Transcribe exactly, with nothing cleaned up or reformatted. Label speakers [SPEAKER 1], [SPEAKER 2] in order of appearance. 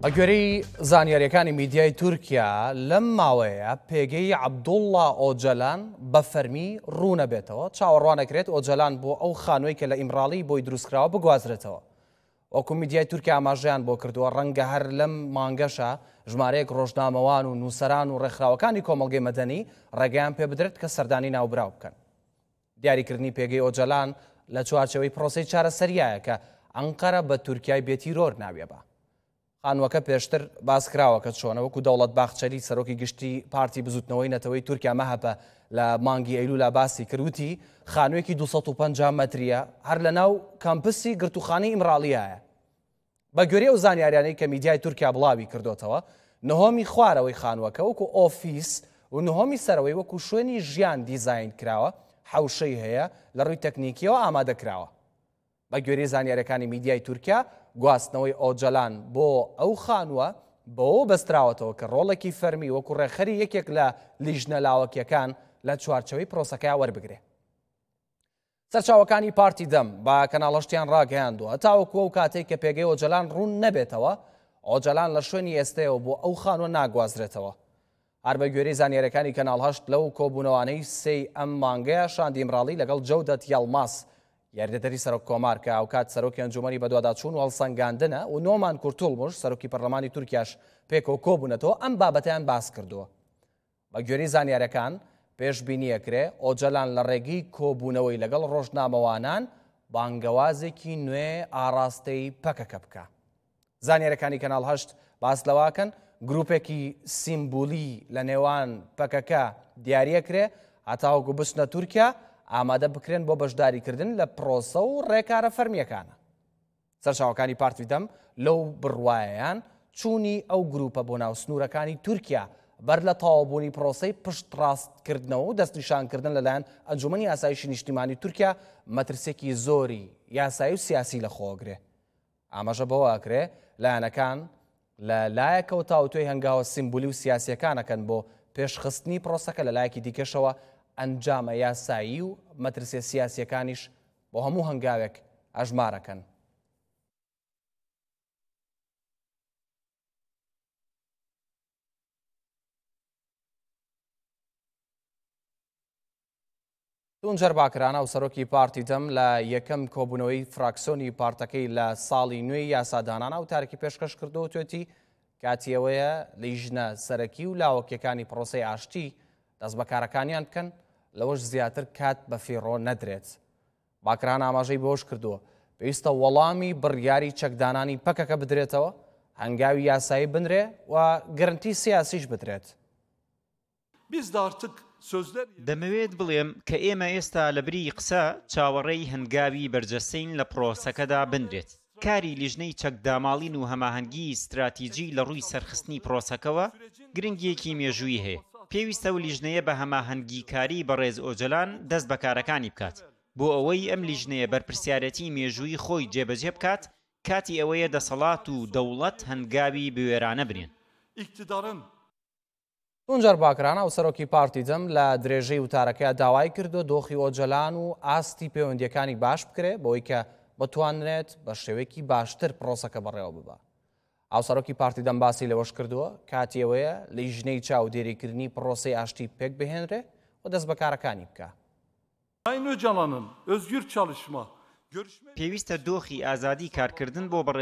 [SPEAKER 1] ئەگوێرەی زانیاریەکانی میدیای تورکیا لەم ماوەیە پێگەی عەبدوڵڵا ئۆجەلان بە فەرمی ڕوونەبێتەوە چاوەڕوانەکرێت ئۆجەلان بۆ ئەو خانووی کە لە ئیمراڵی بۆی دروستکراوە بگوازرێتەوە. وەکو میدیای تورکیا ئاماژەیان بۆ کردووە ڕەنگە هەر لەم مانگەشە ژمارەیەک ڕۆژنامەوان و نووسەران و ڕێکخراوەکانی کۆمەڵگەی مەدەنی ڕێگەیان پێ بدرێت کە سەردانی ناوبراو بکەن. دیاریکردنی پێگەی ئۆجەلان لە چوارچەوەی پرۆسەی چارەسەریایە کە ئەنقەرە بە تورکیای بێتیرۆر ناوێبە. خانووەکە پێشتر باسکراوە کە چۆنە وەکو دەوڵەت باخچەری سەرۆکی گشتی پارتی بزوتنەوەی نەتەوەی تورکیا مەهەپە لە مانگی ئەیلولا باسی کردوتی خانوویەکی دووسەد و پەنجا مەتریە هەر لە ناو کەمپسی گرتوخانەی ئیمراڵیایە. بە گوێرەی ئەو زانیاریانەی کە میدیای تورکیا بڵاوی کردوتەوە نهۆمی خوارەوەی خانووەکە وەکو ئۆفیس و نهۆمی سەرەوەی وەکو شوێنی ژیان دیزاین کراوە حەوشەی هەیە لە ڕووی تەکنیکیەوە ئامادەکراوە. بە گوێرەی زانیاریەکانی میدیای تورکیا گواستنەوەی ئۆجەلان بۆ ئەو خانووە بەوە بەستراوەتەوە کە ڕۆڵێکی فەرمی وەکو ڕێخەری یەکێک لە لیژنە لاوەکیەکان لە چوارچەوەی پرۆسەکەی وەربگرێ. سەرچاوەکانی پارتی دەم بە کەناڵەشتیان ڕاگەیاندووە تاوەکو ئەو کاتێک کە پێگەی ئۆجەلان ڕوون نەبێتەوە ئۆجەلان لە شوێنی ئێستەیەوە بۆ ئەو خانووە ناگوازرێتەوە. هەر بە گوێرەی زانیاریەکانی کەناڵ هەشت لەو کۆبوونەوانەی سێی ئەم مانگەیە شاندی ئیمراڵی لەگەڵ جەودەت یەڵماس یاردەدەری سەرۆک کۆمار کە ئەو کات سەرۆکی ئەنجومەنی بەدواداچوون و هەڵسەنگاندنە و نۆمان کورتوڵموش سەرۆکی پەرلەمانی تورکیاش پێکەوە کۆبوونەتەوە ئەم بابەتیان باس کردووە. بە گوێرەی زانیاریەکان پێشبینیەکرێ ئۆجەلان لە ڕێگەی کۆبوونەوەی لەگەڵ ڕۆژنامەوانان بانگەوازێکی نوێ ئاراستەی پەکەکە بکە. زانیاریەکانی کەناڵ هەشت باس لەواکەن گروپێکی سیمبولی لە نێوان پەکەکە دیاریەکرێ هەتاوەکو بچنە تورکیا ئامادە بکرێن بۆ بەشداریکردن لە پرۆسە و ڕێکارە فەرمیەکانە. سەرچاوەکانی پارتی دەم لەو بڕوایەیان چوونی ئەو گروپە بۆ ناو سنوورەکانی تورکیا بەر لە تەواوبوونی پرۆسەی پشتڕاستکردنەوە و دەستنیشانکردن لەلایەن ئەنجومەنی یاسایشی نیشتیمانی تورکیا مەترسێکی زۆری یاسایی و سیاسی لە خۆگرێ. ئاماژە بەوە ئەکرێ لایەنەکان لە لایەکەوە تاوتوێی هەنگاوە سیمبولی و سیاسیەکانەکەن بۆ پێشخستنی پرۆسەکە لە لایەکی دیکەشەوە ئەنجامە یاسایی و مەترسیە سیاسیەکانیش بۆ هەموو هەنگاوێک ئەژمارەکەن. تونجەر باکرانە و سەرۆکی پارتی دەم لە یەکەم کۆبوونەوەی فراکسیۆنی پارتەکەی لە ساڵی نوێی یاسادانانە و تارێکی پێشکەش کردەوە توێتی کاتیەوەیە لیژنە سەرەکی و لاوەکیەکانی پرۆسەی ئاشتی دەست بەکارەکانیان بکەن لەوەش زیاتر کات بە فێڕۆ نەدرێت. باکران ئاماژەی بۆش کردووە پێویستە وەڵامی بڕیاری چەکدانانی پەکەکە بدرێتەوە هەنگاوی یاسایی بنرێ و گەرنتی سیاسیش بدرێت.
[SPEAKER 2] دەمەوێت بڵێم کە ئێمە ئێستا لە بری قسە چاوەڕێی هەنگاوی بەرجەستەین لە پرۆسەکەدا بنرێت. کاری لیژنەی چەکداماڵین و هەماهەنگی استراتیجی لە ڕووی سەرخستنی پرۆسەکەوە گرنگیەکی مێژووی هەیە. پێویستە و لیژنەیە بە هەماهەنگیکاری بەڕێز ئۆجەلان دەست بەکارەکانی بکات بۆ ئەوەی ئەم لیژنەیە بەرپرسیارەتی مێژووی خۆی جێبەجێ بکات کاتی ئەوەیە دەسەڵات و دەوڵەت هەنگاوی بوێرانە بنێن.
[SPEAKER 1] تونجەر باکرانە و سەرۆکی پارتی دەم لە درێژەی وتارەکە داوای کردو دۆخی ئۆجەلان و ئاستی پەیوەندیەکانی باش بکرێت بۆی کە بتوانرێت بە شێوەیەکی باشتر پرۆسەکە بەڕێوە ببە. ئاو سەرۆکی پارتی دەم باسی لەوەش کردووە کاتیەوەیە لیژنەی چاودێریکردنی پرۆسەی ئاشتی پێک بهێنرێ و دەست بەکارەکانی بکە.
[SPEAKER 2] پێویستە دۆخی ئازادی کارکردن بۆ